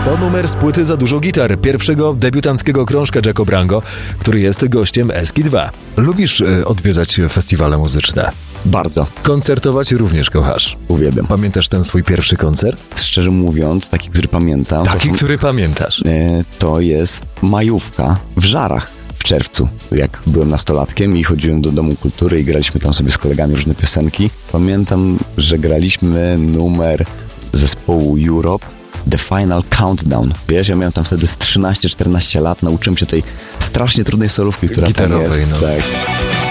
To numer z płyty Za dużo gitar, pierwszego debiutanckiego krążka Jacko Brango, który jest gościem Eski 2. Lubisz odwiedzać festiwale muzyczne? Bardzo. Koncertować również kochasz. Uwielbiam. Pamiętasz ten swój pierwszy koncert? Szczerze mówiąc, taki, który pamiętam... Który pamiętasz? To jest majówka w Żarach w czerwcu. Jak byłem nastolatkiem i chodziłem do Domu Kultury i graliśmy tam sobie z kolegami różne piosenki. Pamiętam, że graliśmy numer zespołu Europe, The Final Countdown. Wiesz, ja miałem tam wtedy z 13-14 lat, nauczyłem się tej strasznie trudnej solówki, która tam jest. No. Tak.